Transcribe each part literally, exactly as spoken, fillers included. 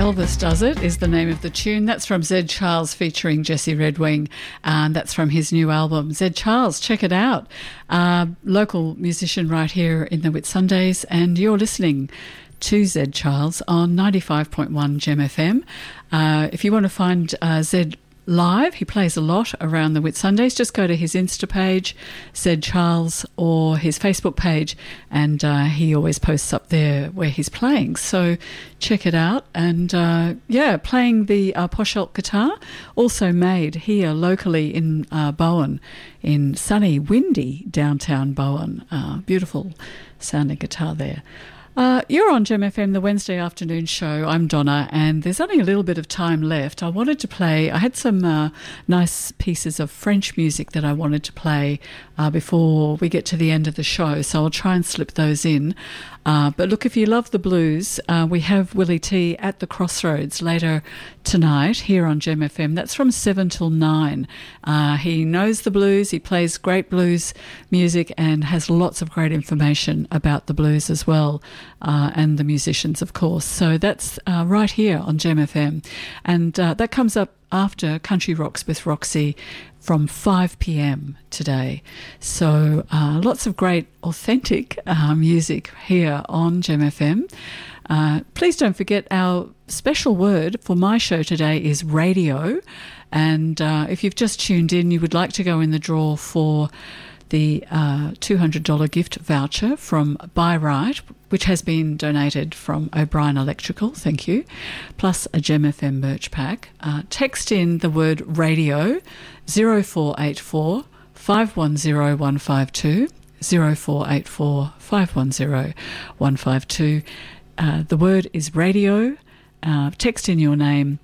Elvis Does It is the name of the tune. That's from Zed Charles featuring Jesse Redwing, and that's from his new album. Zed Charles, check it out. Uh, local musician right here in the Whitsundays, and you're listening to Zed Charles on ninety-five point one Gem F M. Uh, if you want to find uh, Zed live, he plays a lot around the Whitsundays. Just go to his Insta page, Zed Charles, or his Facebook page, and uh, he always posts up there where he's playing. So check it out. And uh, yeah, playing the uh, Posh Elk guitar, also made here locally in uh, Bowen, in sunny, windy downtown Bowen. Uh, beautiful sounding guitar there. Uh, you're on Gem F M, the Wednesday afternoon show. I'm Donna, and there's only a little bit of time left. I wanted to play, I had some uh, nice pieces of French music that I wanted to play uh, before we get to the end of the show, so I'll try and slip those in. Uh, but look, if you love the blues, uh, we have Willie T at the Crossroads later tonight here on Gem F M. That's from seven till nine. Uh, he knows the blues, he plays great blues music and has lots of great information about the blues as well, uh, and the musicians, of course. So that's uh, right here on Gem F M. And uh, that comes up after Country Rocks with Roxy from five p.m. today. So uh, lots of great authentic uh, music here on Gem F M. Uh, please don't forget our special word for my show today is radio. And uh, if you've just tuned in, you would like to go in the draw for the uh, two hundred dollars gift voucher from Buy Right, which has been donated from O'Brien Electrical, thank you, plus a Gem F M merch pack. Uh, text in the word radio, zero four eight four, five one zero, one five two, zero four eight four, five one zero, one five two. Uh, the word is radio. Uh, text in your name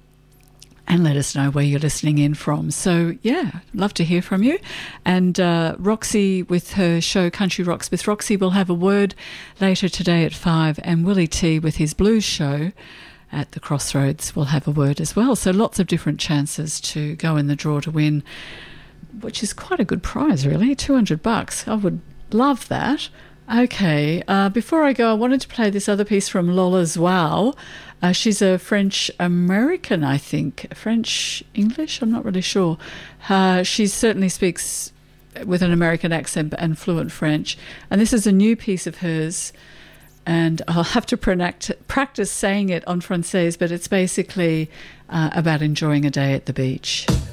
and let us know where you're listening in from. So, yeah, love to hear from you. And uh, Roxy with her show Country Rocks with Roxy will have a word later today at five, and Willie T with his blues show at the Crossroads will have a word as well. So lots of different chances to go in the draw to win, which is quite a good prize, really, two hundred bucks. I would love that. Okay, uh, before I go, I wanted to play this other piece from Lola Zouao. Uh, she's a French-American, I think. French-English? I'm not really sure. Uh, she certainly speaks with an American accent and fluent French. And this is a new piece of hers, and I'll have to pronact, practice saying it en français, but it's basically uh, about enjoying a day at the beach.